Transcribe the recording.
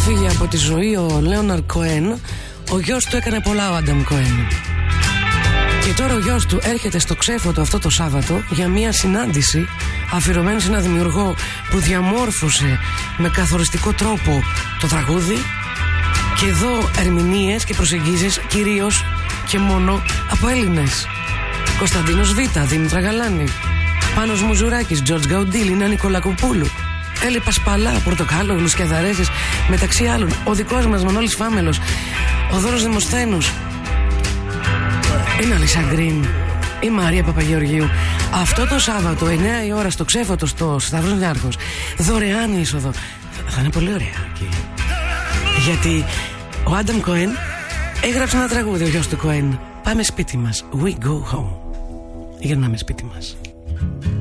έφυγε από τη ζωή ο Λέοναρντ Κοέν, ο γιος του έκανε πολλά ο Άνταμ Κοέν. Και τώρα ο γιος του έρχεται στο Ξέφωτο αυτό το Σάββατο για μια συνάντηση αφιερωμένη σε ένα δημιουργό που διαμόρφωσε με καθοριστικό τρόπο το τραγούδι. Και εδώ ερμηνείες και προσεγγίσεις κυρίως και μόνο από Έλληνες. Κωνσταντίνος Β, Δήμητρα Γαλάνη, Πάνος Μουζουράκης, Τζορτζ Γκαουντήλη, Νάνη Κολακοπούλου, Έλλη Πασπαλά, Πορτοκάλογλου, Σκιαδαρέσης, μεταξύ άλλων ο δικός μας Μανώλης Φάμελος, ο Δώρος Δημοσθένους, η Ναλίσσα Γκριν, η Μαρία Παπαγεωργίου. Αυτό το Σάββατο 9 η ώρα στο Ξέφωτο, στο Σταύρος Νιάρχος, δωρεάν είσοδο. Θα είναι πολύ ωραία εκεί. Γιατί ο Άνταμ Κοέν έγραψε ένα τραγούδι, ο γιος του Κοέν. Πάμε σπίτι μας, we go home. Γυρνάμε σπίτι μας.